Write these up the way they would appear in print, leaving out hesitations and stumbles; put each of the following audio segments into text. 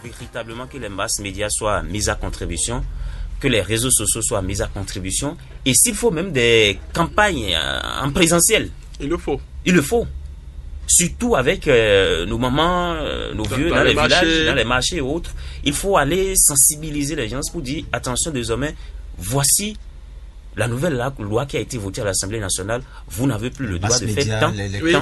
véritablement que les masses médias soient mis à contribution, que les réseaux sociaux soient mis à contribution, et s'il faut même des campagnes en présentiel. Il le faut. Il le faut. Surtout avec nos mamans, nos vieux, dans les villages, dans les marchés et autres. Il faut aller sensibiliser les gens pour dire, attention désormais, voici la nouvelle loi qui a été votée à l'Assemblée nationale. Vous n'avez plus le droit de faire tant.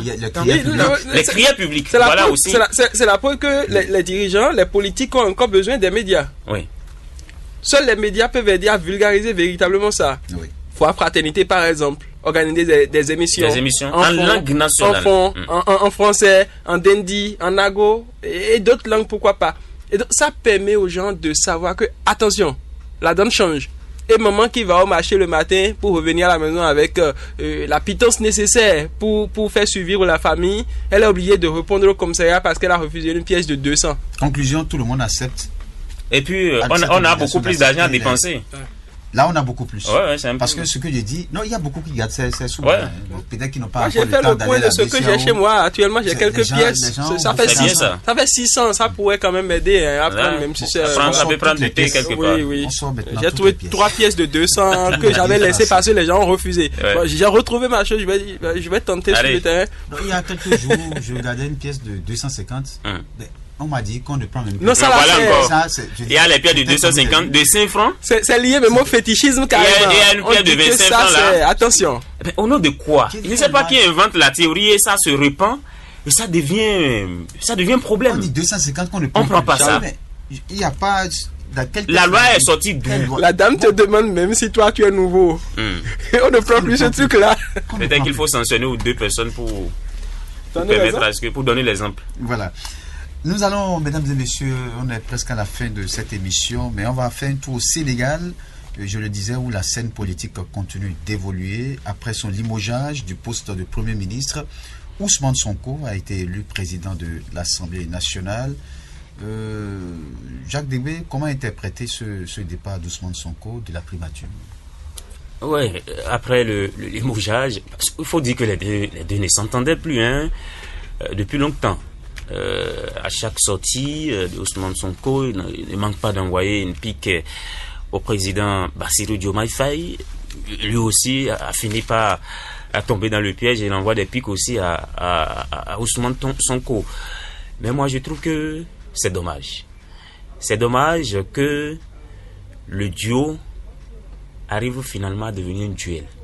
Les criers publics. Voilà aussi. C'est la preuve que les dirigeants, les politiques ont encore besoin des médias. Oui. Seuls les médias peuvent aider à vulgariser véritablement ça. Oui. Foi Fraternité, par exemple, organiser des émissions. Des émissions en langue nationale. En français, en dendi, en ago, et d'autres langues, pourquoi pas. Et donc, ça permet aux gens de savoir que, attention, la donne change. Et maman qui va au marché le matin pour revenir à la maison avec la pitance nécessaire pour faire survivre la famille, elle est obligée de répondre au commissariat parce qu'elle a refusé une pièce de 200. Conclusion, tout le monde accepte. Et puis, on a beaucoup plus d'argent à dépenser. Là, on a beaucoup plus. Parce que ce que j'ai dit, non, il y a beaucoup qui gardent ces sous. Ouais. Peut-être qu'ils n'ont pas encore le temps. J'ai fait le point de ce que j'ai chez moi. Actuellement, j'ai quelques pièces. Ça fait 600. Ça fait 600. Ça pourrait quand même m'aider à prendre, même si c'est. Ça peut prendre du thé quelque part. Oui. J'ai trouvé 3 pièces de 200 que j'avais laissées passer. Les gens ont refusé. J'ai retrouvé ma chose. Je vais tenter sur le terrain. Il y a quelques jours, je regardais une pièce de 250. On m'a dit qu'on ne prend même plus. Non, ça voilà encore. Il y a les pièces de 250, de 5 francs. C'est lié même au fétichisme carrément. Il y a une pièce de 25 francs là. Attention. Au nom de quoi? Je ne sais pas qui invente la théorie et ça se répand. Et ça devient un problème. On dit 250 qu'on ne prend pas ça. Il n'y a pas... La loi est sortie d'où? La dame te demande même si toi tu es nouveau. On ne prend plus ce truc là. Peut-être qu'il faut sanctionner ou 2 personnes pour permettre à ce que, pour donner l'exemple. Voilà. Nous allons, mesdames et messieurs, on est presque à la fin de cette émission, mais on va faire un tour au Sénégal, je le disais, où la scène politique continue d'évoluer. Après son limogeage du poste de Premier ministre, Ousmane Sonko a été élu président de l'Assemblée nationale. Jacques Débé, comment interpréter ce départ d'Ousmane Sonko de la primature? Oui, après le limogeage, il faut dire que les deux ne s'entendaient plus depuis longtemps. À chaque sortie d'Ousmane Sonko, il ne manque pas d'envoyer une pique au président Bassirou Diomaye Faye. Lui aussi a fini par tomber dans le piège et il envoie des piques aussi à Ousmane Sonko. Mais moi je trouve que c'est dommage. C'est dommage que le duo arrive finalement à devenir un duel.